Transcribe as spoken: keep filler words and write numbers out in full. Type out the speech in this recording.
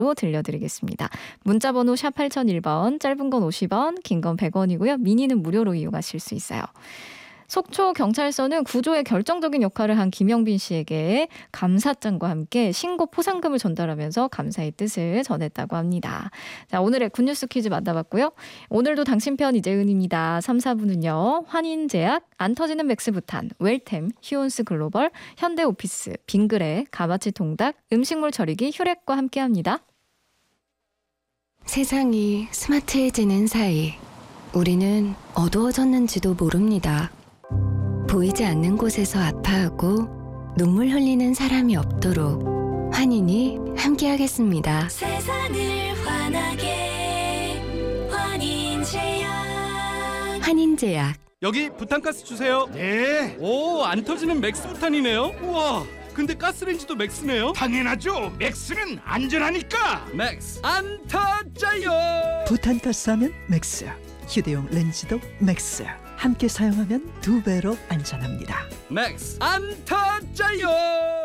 들려드리겠습니다. 문자번호 샵 팔공공일 번, 짧은 건 오십 원, 긴 건 백 원이고요. 미니는 무료로 이용하실 수 있어요. 속초 경찰서는 구조에 결정적인 역할을 한 김영빈 씨에게 감사장과 함께 신고 포상금을 전달하면서 감사의 뜻을 전했다고 합니다. 자, 오늘의 굿뉴스 퀴즈 만나봤고요. 오늘도 당신 편 이재은입니다. 삼, 사 부는요. 환인제약, 안 터지는 맥스부탄, 웰템, 휴온스 글로벌, 현대오피스, 빙그레, 가마치 통닭, 음식물 처리기 휴렉과 함께합니다. 세상이 스마트해지는 사이 우리는 어두워졌는지도 모릅니다. 보이지 않는 곳에서 아파하고 눈물 흘리는 사람이 없도록 환인이 함께하겠습니다. 세상을 환하게 환인제약. 환인제약. 여기 부탄가스 주세요. 네, 오, 안 터지는 맥스부탄이네요. 우와, 근데 가스레인지도 맥스네요. 당연하죠. 맥스는 안전하니까. 맥스 안 터져요. 부탄가스 하면 맥스, 휴대용 렌즈도 맥스. 함께 사용하면 두 배로 안전합니다. 맥스 안 터져요.